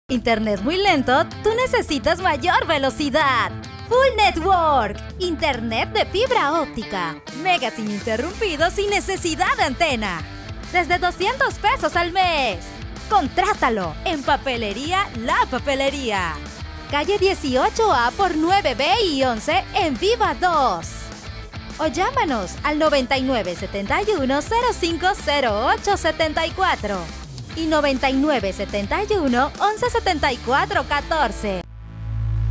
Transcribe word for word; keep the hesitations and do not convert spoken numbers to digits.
Internet muy lento, tú necesitas mayor velocidad. Full Network, Internet de fibra óptica, megas ininterrumpidos sin necesidad de antena. Desde doscientos pesos al mes. Contrátalo en Papelería La Papelería. Calle dieciocho A por nueve B y once en Viva dos. O llámanos al noventa y nueve setenta y uno cero cinco cero ocho setenta y cuatro y noventa y nueve setenta y uno once setenta y cuatro catorce.